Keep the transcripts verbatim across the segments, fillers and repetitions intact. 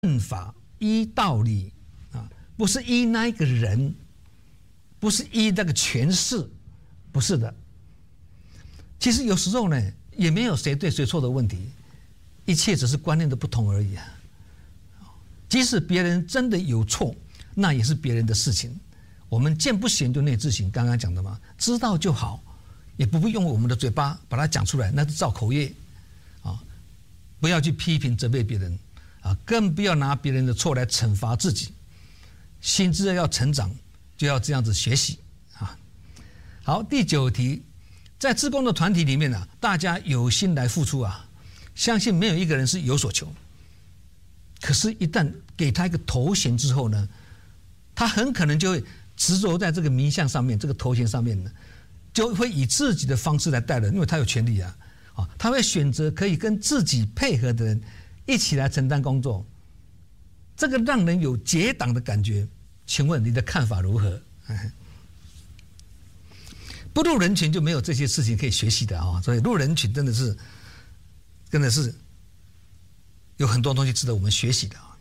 办法、依道理啊，不是依那一个人，不是依那个权势，不是的。其实有时候呢，也没有谁对谁错的问题，一切只是观念的不同而已啊。即使别人真的有错，那也是别人的事情。我们见不贤就内自省，刚刚讲的嘛，知道就好，也不会用我们的嘴巴把它讲出来，那是造口业啊！不要去批评责备别人啊，更不要拿别人的错来惩罚自己。心智要成长，就要这样子学习啊。好，第九题，在志工的团体里面啊，大家有心来付出啊，相信没有一个人是有所求。可是，一旦给他一个头衔之后呢，他很可能就会执着在这个名相上面，这个头衔上面呢，就会以自己的方式来带人，因为他有权利啊，啊，他会选择可以跟自己配合的人一起来承担工作，这个让人有结党的感觉。请问你的看法如何？不入人群就没有这些事情可以学习的啊，所以入人群真的是，真的是有很多东西值得我们学习的啊。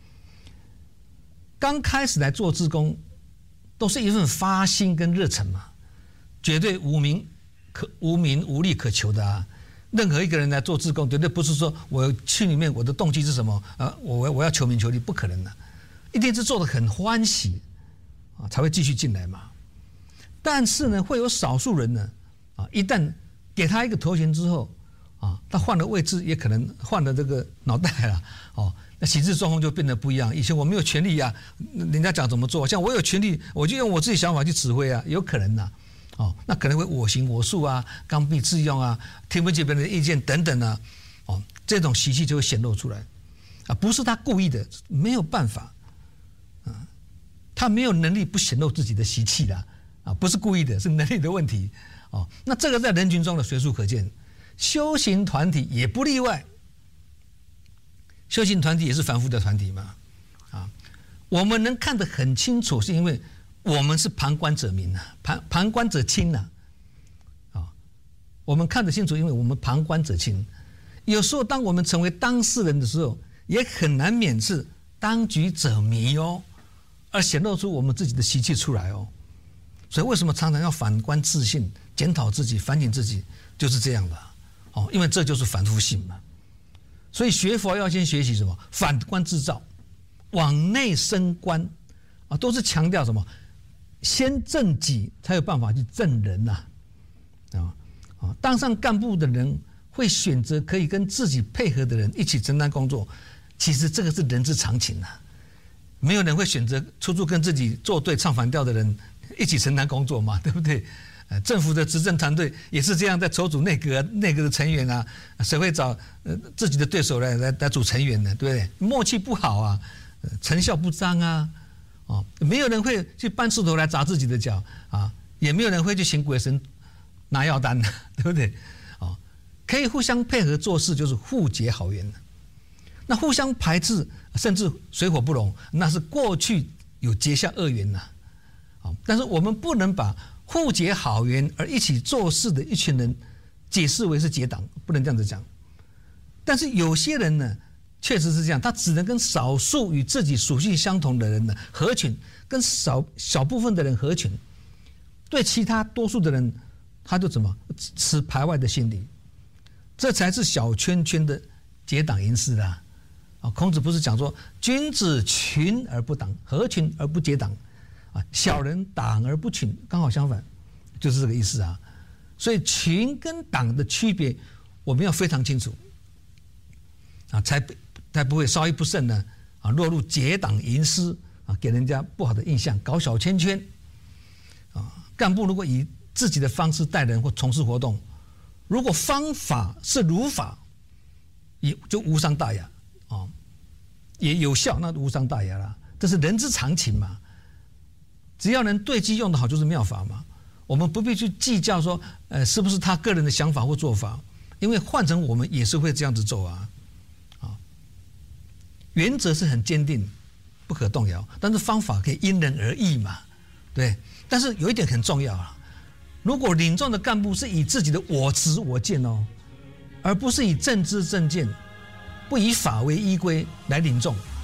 刚开始来做志工，都是一份发心跟热忱嘛，绝对无名可无名无利可求的啊。任何一个人来做志工，绝对不是说我去里面我的动机是什么啊，我我要求名求利，不可能的，一定是做得很欢喜啊，才会继续进来嘛。但是呢，会有少数人呢啊，一旦给他一个头衔之后啊，他换了位置，也可能换了这个脑袋了哦。那行事作风就变得不一样。以前我没有权利啊，人家讲怎么做，像我有权利，我就用我自己想法去指挥啊，有可能呐、啊，哦，那可能会我行我素啊，刚愎自用啊，听不进别人的意见等等啊，哦，这种习气就会显露出来，啊，不是他故意的，没有办法，啊，他没有能力不显露自己的习气的，啊，不是故意的，是能力的问题，哦，那这个在人群中的随处可见，修行团体也不例外。修行团体也是凡夫的团体嘛，啊，我们能看得很清楚，是因为我们是旁观者明啊，旁旁观者清呐，啊，我们看得清楚，因为我们旁观者清。有时候，当我们成为当事人的时候，也很难免是当局者迷哦，而显露出我们自己的习气出来哦。所以，为什么常常要反观自性，检讨自己，反省自己，就是这样的哦，因为这就是凡夫性嘛。所以学佛要先学习什么？反观自照，往内深观，啊，都是强调什么？先正己，才有办法去正人呐、啊，啊啊！当上干部的人会选择可以跟自己配合的人一起承担工作，其实这个是人之常情啊。没有人会选择处处跟自己作对、唱反调的人一起承担工作嘛，对不对？呃，政府的执政团队也是这样，在筹组内阁、内阁的成员啊，谁会找呃自己的对手来来来组成员呢？对不对？默契不好啊，呃、成效不彰啊，哦，没有人会去搬石头来砸自己的脚啊，也没有人会去请鬼神拿药单的，对不对？哦，可以互相配合做事，就是互结好缘。那互相排斥，甚至水火不容，那是过去有结下恶缘呐。好，但是我们不能把互结好缘而一起做事的一群人解释为是结党，不能这样子讲。但是有些人呢，确实是这样，他只能跟少数与自己属性相同的人呢合群，跟少小部分的人合群，对其他多数的人，他就怎么持排外的心理，这才是小圈圈的结党营私啦。啊，孔子不是讲说，君子群而不党，合群而不结党。啊，小人党而不群，刚好相反，就是这个意思啊。所以群跟党的区别，我们要非常清楚啊，才才不会稍一不慎呢啊，落入结党营私啊，给人家不好的印象，搞小圈圈啊。干部如果以自己的方式带人或从事活动，如果方法是如法，也就无伤大雅啊，也有效，那无伤大雅啦，这是人之常情嘛。只要能对机用得好，就是妙法嘛。我们不必去计较说，呃，是不是他个人的想法或做法，因为换成我们也是会这样子做啊。啊，原则是很坚定，不可动摇，但是方法可以因人而异嘛，对。但是有一点很重要啊，如果领众的干部是以自己的我执我见哦，而不是以政治政见，不以法为依归来领众。